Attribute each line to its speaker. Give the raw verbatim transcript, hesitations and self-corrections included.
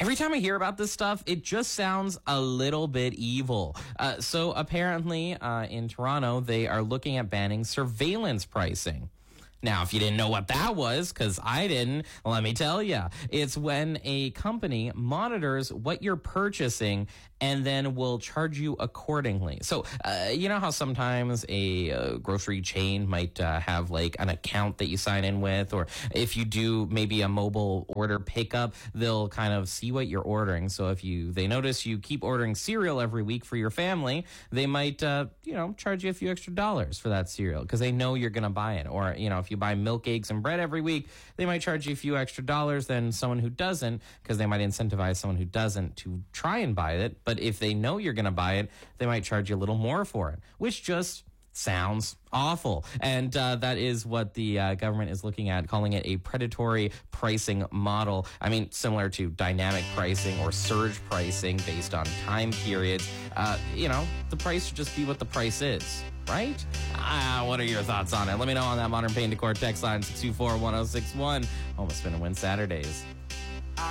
Speaker 1: every time I hear about this stuff, it just sounds a little bit evil. Uh, so apparently uh, in Toronto, they are looking at banning surveillance pricing. Now, if you didn't know what that was, because I didn't, let me tell you. It's when a company monitors what you're purchasing and then will charge you accordingly. So, uh, you know how sometimes a uh, grocery chain might uh, have like an account that you sign in with, or if you do maybe a mobile order pickup, they'll kind of see what you're ordering. So if you they notice you keep ordering cereal every week for your family, they might, uh, you know, charge you a few extra dollars for that cereal because they know you're going to buy it. Or, you know, if you buy milk, eggs, and bread every week, they might charge you a few extra dollars than someone who doesn't, because they might incentivize someone who doesn't to try and buy it. But if they know you're going to buy it, they might charge you a little more for it, which just sounds awful. And uh, that is what the uh, government is looking at, calling it a predatory pricing model. I mean, similar to dynamic pricing or surge pricing based on time periods. Uh, you know, the price should just be what the price is, right? Ah, what are your thoughts on it? Let me know on that Modern Paint Decor text line, six two four, one oh six one. Home of Spin and Win Saturdays.